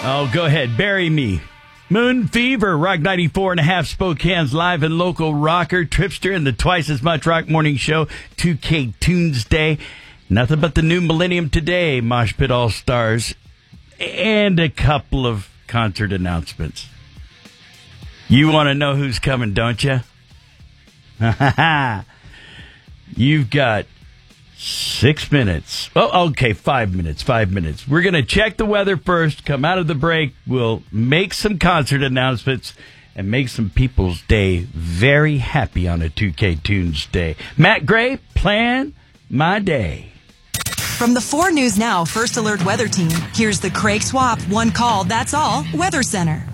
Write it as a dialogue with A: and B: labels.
A: Oh, go ahead. Bury me. Moon Fever, Rock 94.5, Spokane's live and local rocker, Tripster, and the twice as much rock morning show, 2K Tunes Day. Nothing but the new millennium today, Mosh Pit All-Stars, and a couple of concert announcements. You want to know who's coming, don't you? You've got 6 minutes. Oh, okay, 5 minutes. 5 minutes. We're going to check the weather first, come out of the break. We'll make some concert announcements and make some people's day very happy on a 2K Tunes Day. Matt Gray, plan my day.
B: From the 4 News Now First Alert Weather Team, here's the Craig Swap One Call, That's All Weather Center.